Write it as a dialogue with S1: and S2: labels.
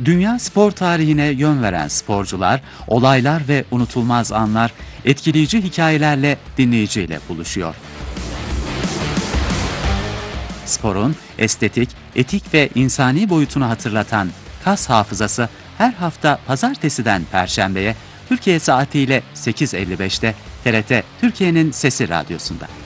S1: Dünya spor tarihine yön veren sporcular, olaylar ve unutulmaz anlar, etkileyici hikayelerle dinleyiciyle buluşuyor. Sporun estetik, etik ve insani boyutunu hatırlatan Kas Hafızası her hafta pazartesiden perşembeye Türkiye saatiyle 8.55'te TRT Türkiye'nin Sesi Radyosu'nda.